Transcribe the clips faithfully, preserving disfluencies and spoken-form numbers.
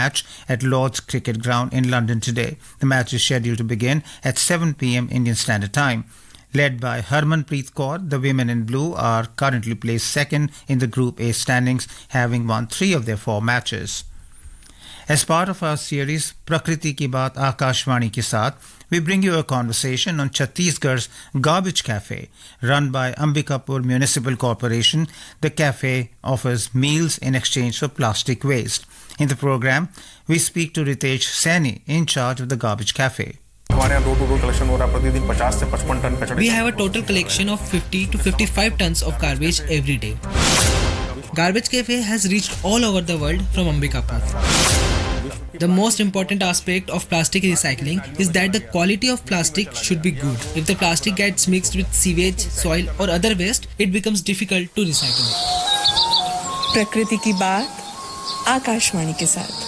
match at Lord's Cricket Ground in London today. The match is scheduled to begin at seven p.m. Indian Standard Time. Led by Harmanpreet Kaur, the women in blue are currently placed second in the Group A standings, having won three of their four matches. As part of our series Prakriti Ki Baat Akashvani Ke Saath, we bring you a conversation on Chhattisgarh's Garbage Cafe. Run by Ambikapur Municipal Corporation, the cafe offers meals in exchange for plastic waste. In the program, we speak to Ritesh Saini, in charge of the Garbage Cafe. We have a total collection of fifty to fifty-five tons of garbage every day. Garbage Cafe has reached all over the world from Ambikapur. The most important aspect of plastic recycling is that the quality of plastic should be good. If the plastic gets mixed with sewage, soil or other waste, it becomes difficult to recycle. प्रकृति की बात आकाशवाणी के साथ.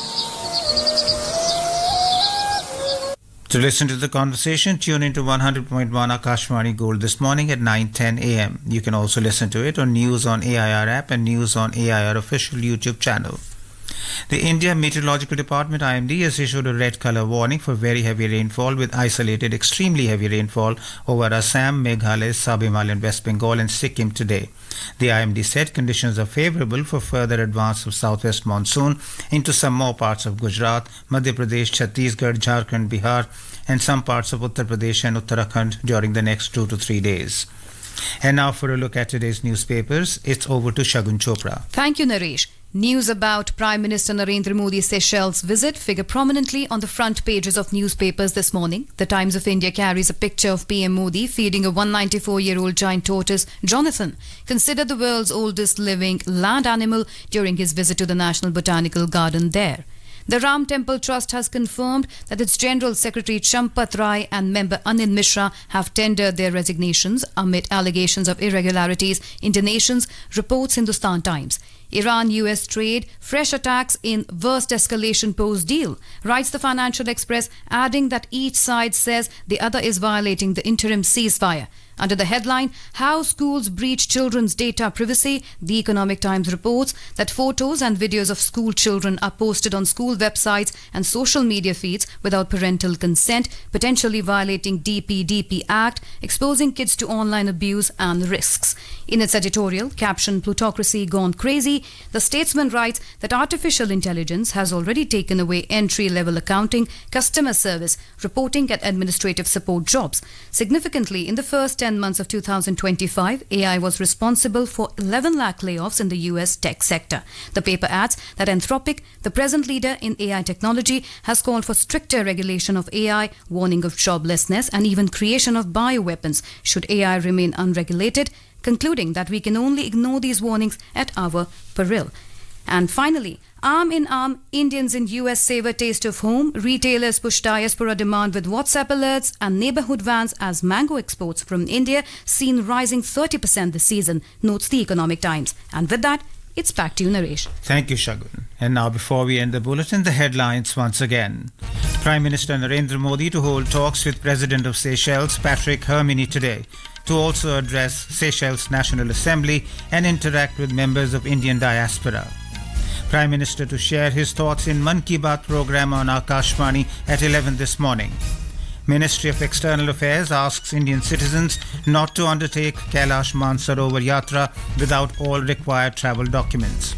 To listen to the conversation, tune into one hundred point one Akashvani Gold this morning at nine ten a.m. You can also listen to it on News on A I R app and News on A I R official YouTube channel. The India Meteorological Department I M D has issued a red colour warning for very heavy rainfall with isolated extremely heavy rainfall over Assam, Meghalaya, Sub-Himalayan, West Bengal and Sikkim today. The I M D said conditions are favourable for further advance of southwest monsoon into some more parts of Gujarat, Madhya Pradesh, Chhattisgarh, Jharkhand, Bihar and some parts of Uttar Pradesh and Uttarakhand during the next two to three days. And now for a look at today's newspapers, it's over to Shagun Chopra. Thank you, Naresh. News about Prime Minister Narendra Modi's Seychelles visit figure prominently on the front pages of newspapers this morning. The Times of India carries a picture of P M Modi feeding a one hundred ninety-four-year-old giant tortoise, Jonathan, considered the world's oldest living land animal, during his visit to the National Botanical Garden there. The Ram Temple Trust has confirmed that its General Secretary Champath Rai and member Anil Mishra have tendered their resignations amid allegations of irregularities in donations, reports Hindustan Times. Iran-U S trade, fresh attacks in worst escalation post-deal, writes the Financial Express, adding that each side says the other is violating the interim ceasefire. Under the headline, How Schools Breach Children's Data Privacy, the Economic Times reports that photos and videos of school children are posted on school websites and social media feeds without parental consent, potentially violating D P D P Act, exposing kids to online abuse and risks. In its editorial, captioned Plutocracy Gone Crazy, the Statesman writes that artificial intelligence has already taken away entry-level accounting, customer service, reporting and administrative support jobs. Significantly, in the first ten months of two thousand twenty-five, A I was responsible for eleven lakh layoffs in the U S tech sector. The paper adds that Anthropic, the present leader in A I technology, has called for stricter regulation of A I, warning of joblessness and even creation of bioweapons should A I remain unregulated, concluding that we can only ignore these warnings at our peril. And finally, arm in arm, Indians in U S savor taste of home. Retailers push diaspora demand with WhatsApp alerts and neighborhood vans as mango exports from India seen rising thirty percent this season, notes the Economic Times. And with that, it's back to you, Naresh. Thank you, Shagun. And now, before we end the bulletin, the headlines once again. Prime Minister Narendra Modi to hold talks with President of Seychelles, Patrick Herminy, today, to also address Seychelles National Assembly and interact with members of Indian diaspora. Prime Minister to share his thoughts in Mann Ki Baat program on Akashvani at eleven this morning. Ministry of External Affairs asks Indian citizens not to undertake Kailash Mansarovar Yatra without all required travel documents.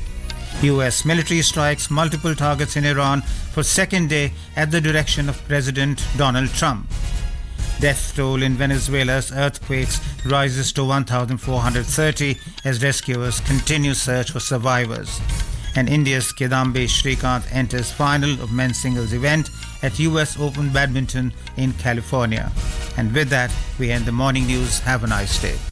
U S military strikes multiple targets in Iran for second day at the direction of President Donald Trump. Death toll in Venezuela's earthquakes rises to one thousand four hundred thirty as rescuers continue search for survivors. And India's Kidambi Srikanth enters final of men's singles event at U S Open Badminton in California. And with that, we end the morning news. Have a nice day.